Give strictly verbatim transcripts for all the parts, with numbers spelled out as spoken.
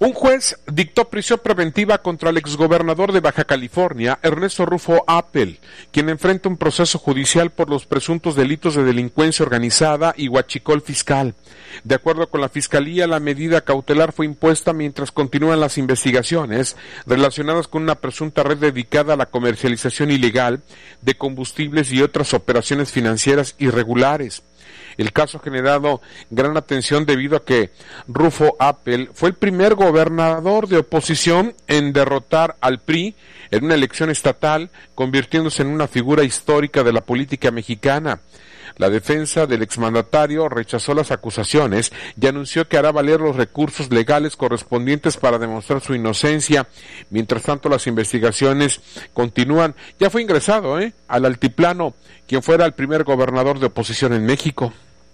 Un juez dictó prisión preventiva contra el exgobernador de Baja California, Ernesto Rufo Appel, quien enfrenta un proceso judicial por los presuntos delitos de delincuencia organizada y huachicol fiscal. De acuerdo con la Fiscalía, la medida cautelar fue impuesta mientras continúan las investigaciones relacionadas con una presunta red dedicada a la comercialización ilegal de combustibles y otras operaciones financieras irregulares. El caso ha generado gran atención debido a que Rufo Appel fue el primer gobernador de oposición en derrotar al P R I en una elección estatal, convirtiéndose en una figura histórica de la política mexicana. La defensa del exmandatario rechazó las acusaciones y anunció que hará valer los recursos legales correspondientes para demostrar su inocencia. Mientras tanto, las investigaciones continúan. Ya fue ingresado ¿eh? al altiplano, quien fuera el primer gobernador de oposición en México.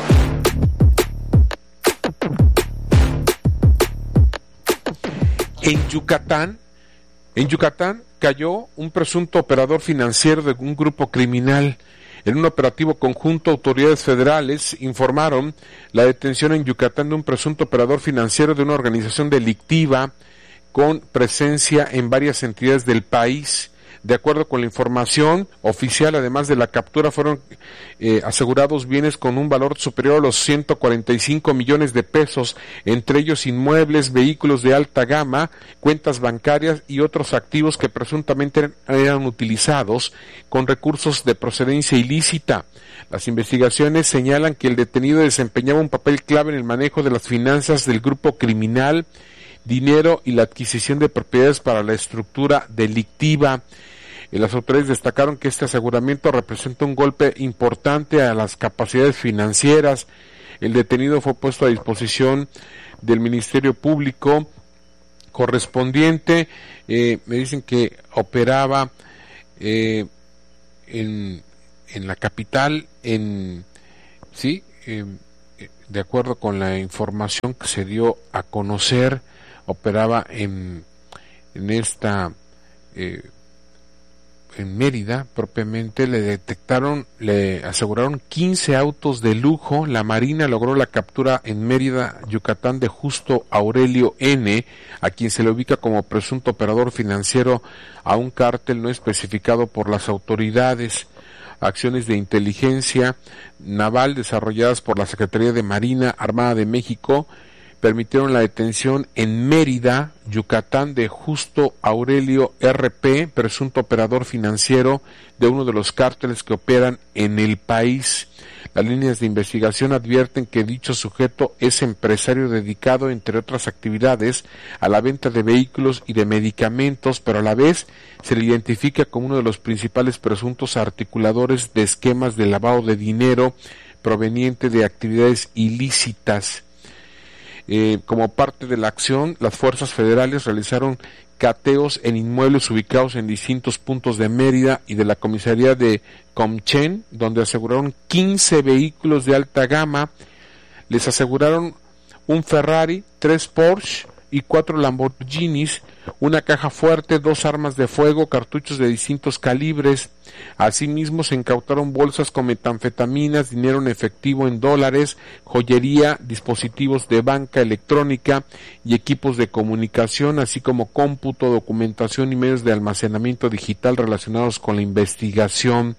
En Yucatán, en Yucatán cayó un presunto operador financiero de un grupo criminal. En un operativo conjunto, autoridades federales informaron la detención en Yucatán de un presunto operador financiero de una organización delictiva con presencia en varias entidades del país. De acuerdo con la información oficial, además de la captura, fueron eh, asegurados bienes con un valor superior a los ciento cuarenta y cinco millones de pesos, entre ellos inmuebles, vehículos de alta gama, cuentas bancarias y otros activos que presuntamente eran utilizados con recursos de procedencia ilícita. Las investigaciones señalan que el detenido desempeñaba un papel clave en el manejo de las finanzas del grupo criminal, dinero y la adquisición de propiedades para la estructura delictiva. Y las autoridades destacaron que este aseguramiento representa un golpe importante a las capacidades financieras. El detenido fue puesto a disposición del Ministerio Público correspondiente. Eh, me dicen que operaba eh, en, en la capital, en sí, eh, de acuerdo con la información que se dio a conocer, operaba en, en esta eh, en Mérida propiamente. Le detectaron, le aseguraron quince autos de lujo. La Marina logró la captura en Mérida, Yucatán, de Justo Aurelio N., a quien se le ubica como presunto operador financiero a un cártel no especificado por las autoridades. Acciones de inteligencia naval desarrolladas por la Secretaría de Marina Armada de México permitieron la detención en Mérida, Yucatán, de Justo Aurelio R P, presunto operador financiero de uno de los cárteles que operan en el país. Las líneas de investigación advierten que dicho sujeto es empresario dedicado, entre otras actividades, a la venta de vehículos y de medicamentos, pero a la vez se le identifica como uno de los principales presuntos articuladores de esquemas de lavado de dinero proveniente de actividades ilícitas. Eh, como parte de la acción, las fuerzas federales realizaron cateos en inmuebles ubicados en distintos puntos de Mérida y de la comisaría de Comchen, donde aseguraron quince vehículos de alta gama. Les aseguraron un Ferrari, tres Porsche y cuatro Lamborghinis, una caja fuerte, dos armas de fuego, cartuchos de distintos calibres. Asimismo, se incautaron bolsas con metanfetaminas, dinero en efectivo en dólares, joyería, dispositivos de banca electrónica y equipos de comunicación, así como cómputo, documentación y medios de almacenamiento digital relacionados con la investigación.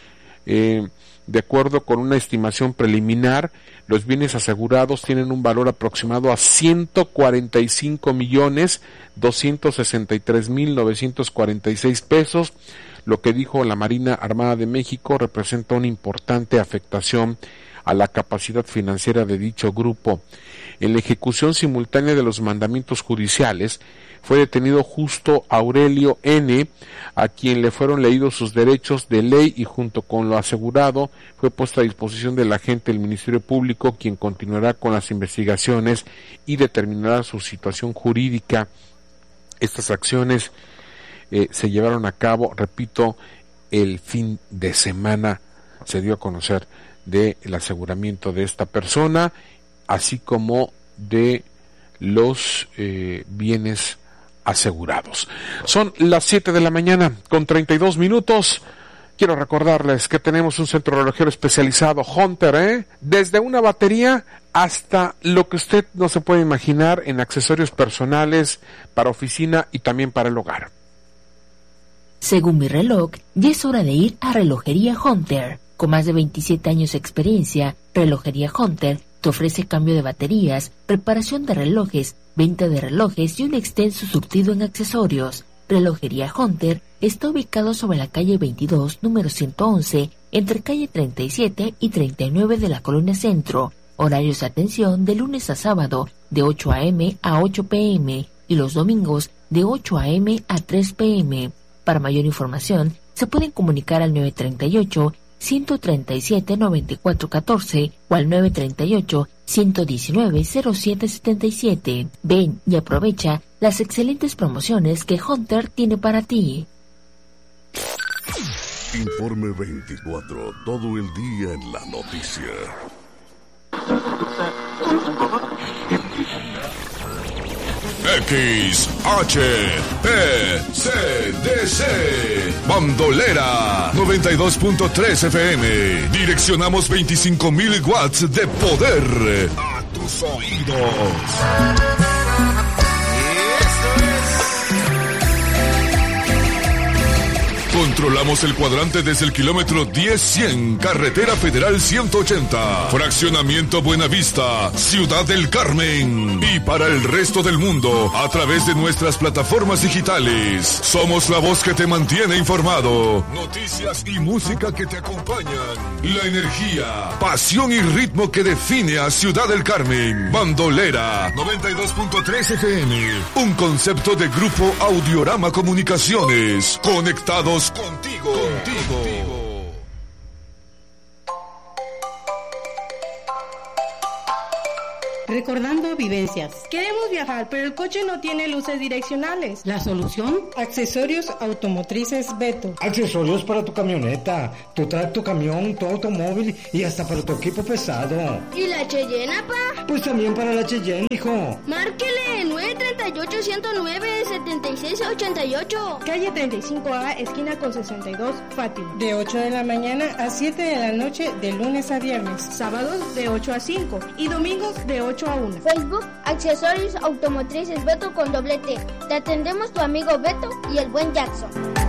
Eh, de acuerdo con una estimación preliminar, los bienes asegurados tienen un valor aproximado a ciento cuarenta y cinco millones doscientos sesenta y tres mil novecientos cuarenta y seis pesos. Lo que dijo la Marina Armada de México representa una importante afectación a la capacidad financiera de dicho grupo. En la ejecución simultánea de los mandamientos judiciales, fue detenido Justo Aurelio N., a quien le fueron leídos sus derechos de ley y junto con lo asegurado fue puesto a disposición del agente del Ministerio Público, quien continuará con las investigaciones y determinará su situación jurídica. Estas acciones eh, se llevaron a cabo, repito, el fin de semana. Se dio a conocer del aseguramiento de esta persona, así como de los eh, bienes asegurados. Son las siete de la mañana con treinta y dos minutos. Quiero recordarles que tenemos un centro relojero especializado, Hunter, ¿eh? Desde una batería hasta lo que usted no se puede imaginar en accesorios personales para oficina y también para el hogar. Según mi reloj, ya es hora de ir a Relojería Hunter. Con más de veintisiete años de experiencia, Relojería Hunter te ofrece cambio de baterías, reparación de relojes, venta de relojes y un extenso surtido en accesorios. Relojería Hunter está ubicado sobre la calle veintidós, número ciento once, entre calle treinta y siete y treinta y nueve de la Colonia Centro. Horarios de atención de lunes a sábado de ocho a eme a ocho pe eme y los domingos de ocho a eme a tres pe eme. Para mayor información, se pueden comunicar al nueve treinta y ocho, ciento treinta y siete, noventa y cuatro catorce o al nueve treinta y ocho, ciento diecinueve, cero siete setenta y siete. Ven y aprovecha las excelentes promociones que Hunter tiene para ti. Informe veinticuatro, todo el día en la noticia. X H P C D C Bandolera noventa y dos punto tres F M. Direccionamos veinticinco mil watts de poder a tus oídos. Controlamos el cuadrante desde el kilómetro diez cien, Carretera Federal ciento ochenta, Fraccionamiento Buenavista, Ciudad del Carmen. Y para el resto del mundo, a través de nuestras plataformas digitales. Somos la voz que te mantiene informado. Noticias y música que te acompañan. La energía, pasión y ritmo que define a Ciudad del Carmen. Bandolera noventa y dos punto tres F M. Un concepto de Grupo Audiorama Comunicaciones. Conectados contigo, contigo. Recordando vivencias. Queremos viajar, pero el coche no tiene luces direccionales. ¿La solución? Accesorios automotrices Beto. Accesorios para tu camioneta, tu tracto camión, tu automóvil y hasta para tu equipo pesado. ¿Y la Cheyenne, pa? Pues también para la Cheyenne, hijo. Márquele nueve treinta y ocho, ciento nueve, setenta y seis ochenta y ocho. Calle treinta y cinco A, esquina con sesenta y dos, Fátima. De ocho de la mañana a siete de la noche, de lunes a viernes. Sábados de ocho a cinco y domingos de ocho a una. Facebook, Accesorios Automotrices Beto con doble T. Te atendemos tu amigo Beto y el buen Jackson.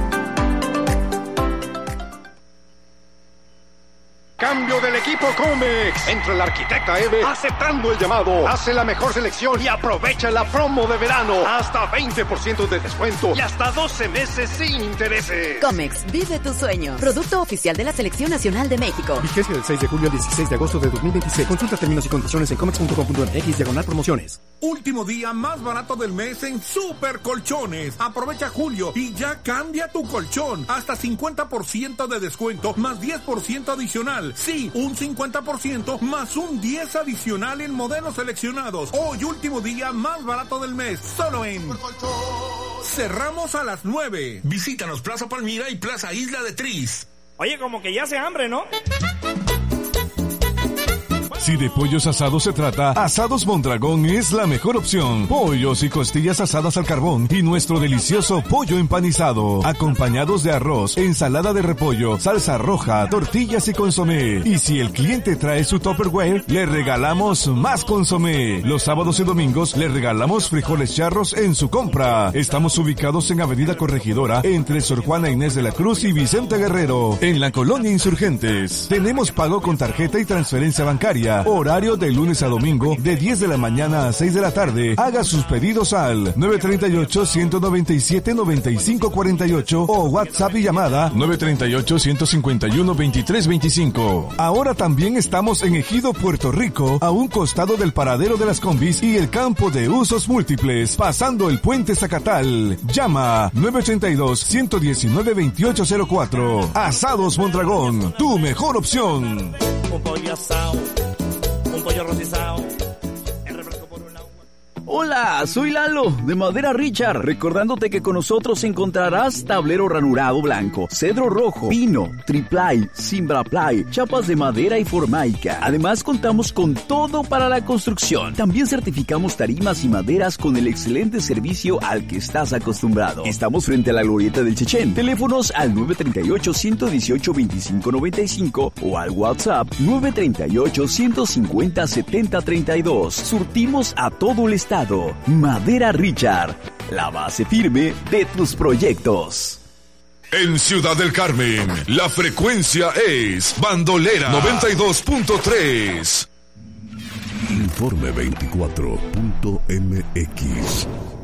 Cambio del equipo Comex. Entra la arquitecta Eve aceptando el llamado. Hace la mejor selección y aprovecha la promo de verano. Hasta veinte por ciento de descuento y hasta doce meses sin intereses. Comex, vive tu sueño. Producto oficial de la Selección Nacional de México. Vigencia del seis de julio al dieciséis de agosto de dos mil veintiséis. Consulta términos y condiciones en comex punto com punto m x diagonal promociones. Último día más barato del mes en Super Colchones. Aprovecha julio y ya cambia tu colchón. Hasta cincuenta por ciento de descuento más diez por ciento adicional. Sí, un cincuenta por ciento más un diez por ciento adicional en modelos seleccionados. Hoy último día más barato del mes. Solo en Cerramos a las nueve. Visítanos Plaza Palmira y Plaza Isla de Tris. Oye, como que ya hace hambre, ¿no? Si de pollos asados se trata, Asados Mondragón es la mejor opción. Pollos y costillas asadas al carbón y nuestro delicioso pollo empanizado, acompañados de arroz, ensalada de repollo, salsa roja, tortillas y consomé. Y si el cliente trae su Tupperware, le regalamos más consomé. Los sábados y domingos le regalamos frijoles charros en su compra. Estamos ubicados en Avenida Corregidora, entre Sor Juana Inés de la Cruz y Vicente Guerrero, en la Colonia Insurgentes. Tenemos pago con tarjeta y transferencia bancaria. Horario de lunes a domingo de diez de la mañana a seis de la tarde. Haga sus pedidos al nueve treinta y ocho, ciento noventa y siete, noventa y cinco cuarenta y ocho o WhatsApp y llamada nueve treinta y ocho, ciento cincuenta y uno, veintitrés veinticinco. Ahora también estamos en Ejido, Puerto Rico, a un costado del paradero de las combis y el campo de usos múltiples, pasando el puente Zacatal. Llama nueve ochenta y dos, ciento diecinueve, veintiocho cero cuatro. Asados Mondragón, tu mejor opción. Un pollo asado, un pollo rostizado, el refresco por un lado. Hola, soy Lalo, de Madera Richard, recordándote que con nosotros encontrarás tablero ranurado blanco, cedro rojo, pino, triplay, cimbraplay, chapas de madera y formaica. Además, contamos con todo para la construcción. También certificamos tarimas y maderas con el excelente servicio al que estás acostumbrado. Estamos frente a la Glorieta del Chechén. Teléfonos al nueve tres ocho, uno uno ocho, dos cinco nueve cinco o al WhatsApp nueve tres ocho, uno cinco cero, siete cero tres dos. Surtimos a todo el estado. Madera Richard, la base firme de tus proyectos. En Ciudad del Carmen, la frecuencia es Bandolera noventa y dos punto tres. Informe veinticuatro punto m x.